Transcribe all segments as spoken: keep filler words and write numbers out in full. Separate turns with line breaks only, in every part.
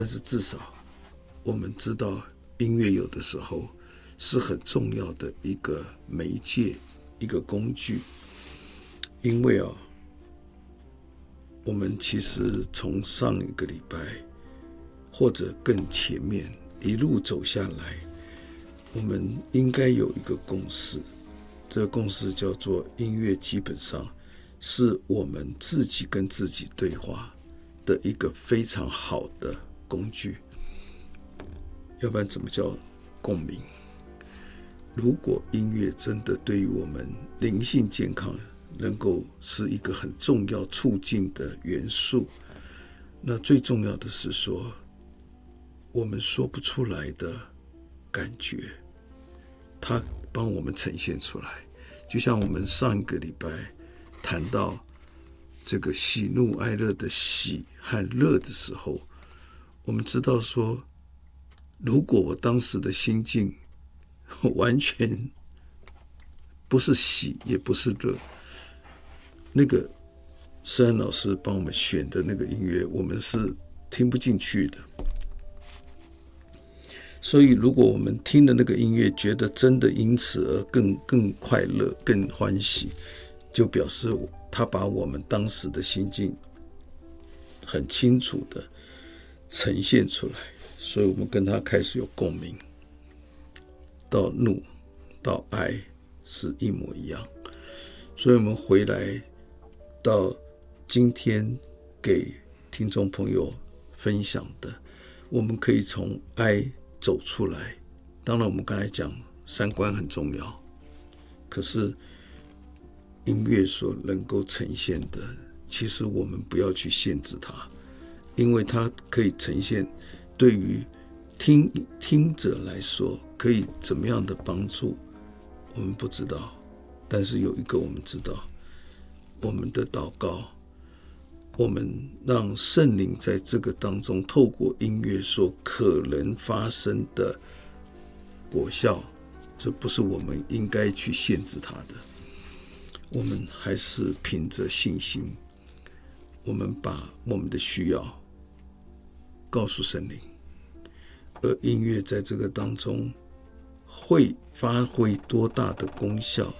但是至少我们知道音乐有的时候是很重要的一个媒介，一个工具。因为啊，我们其实从上一个礼拜或者更前面一路走下来，我们应该有一个共识，这个共识叫做音乐基本上是我们自己跟自己对话的一个非常好的工具，要不然怎么叫共鸣？如果音乐真的对于我们灵性健康能够是一个很重要促进的元素，那最重要的是说，我们说不出来的感觉，它帮我们呈现出来。就像我们上一个礼拜谈到这个喜怒哀乐的喜和乐的时候，我们知道说，如果我当时的心境完全不是喜也不是乐，那个施安老师帮我们选的那个音乐我们是听不进去的。所以如果我们听的那个音乐觉得真的因此而更更快乐更欢喜，就表示他把我们当时的心境很清楚的呈现出来，所以我们跟他开始有共鸣，到怒到哀是一模一样。所以我们回来到今天给听众朋友分享的，我们可以从哀走出来。当然我们刚才讲三观很重要，可是音乐所能够呈现的，其实我们不要去限制它，因为它可以呈现对于 听, 听者来说可以怎么样的帮助我们不知道，但是有一个我们知道，我们的祷告，我们让圣灵在这个当中透过音乐所可能发生的果效，这不是我们应该去限制它的。我们还是凭着信心，我们把我们的需要告诉圣灵，而音乐在这个当中会发挥多大的功效，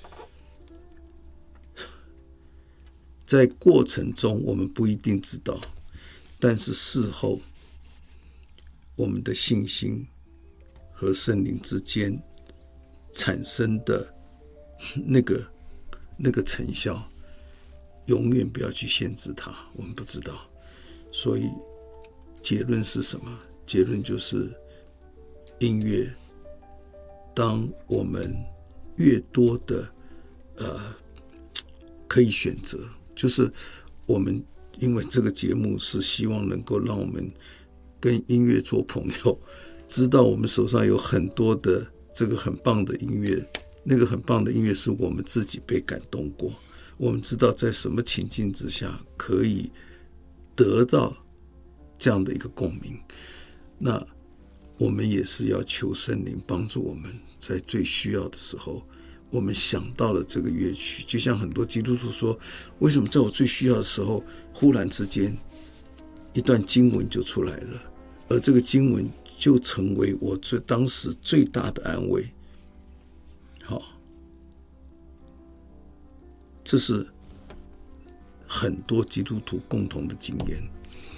在过程中我们不一定知道，但是事后我们的信心和圣灵之间产生的那个那个成效，永远不要去限制它，我们不知道。所以结论是什么？结论就是音乐，当我们越多的呃可以选择，就是我们因为这个节目是希望能够让我们跟音乐做朋友，知道我们手上有很多的这个很棒的音乐，那个很棒的音乐是我们自己被感动过，我们知道在什么情境之下可以得到这样的一个共鸣。那我们也是要求圣灵帮助我们，在最需要的时候我们想到了这个乐曲。就像很多基督徒说，为什么在我最需要的时候忽然之间一段经文就出来了，而这个经文就成为我最当时最大的安慰。好，这是很多基督徒共同的经验。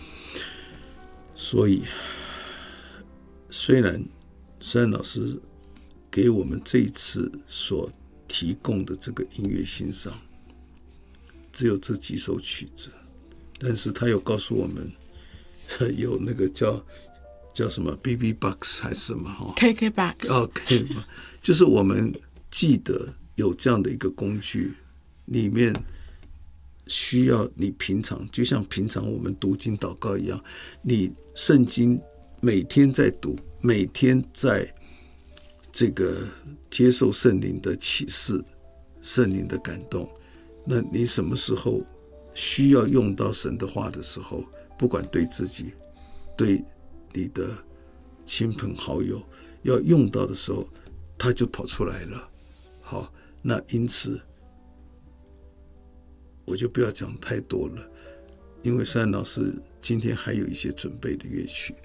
所以虽然施安老师给我们这一次所提供的这个音乐欣赏只有这几首曲子，但是他有告诉我们有那个叫叫什么 B B Box 还是什么
K K Box
OK， 就是我们记得有这样的一个工具，里面需要你平常就像平常我们读经祷告一样，你圣经每天在读，每天在这个接受圣灵的启示，圣灵的感动，那你什么时候需要用到神的话的时候，不管对自己对你的亲朋好友要用到的时候，它就跑出来了。好，那因此我就不要讲太多了，因为施安老师今天还有一些准备的乐曲，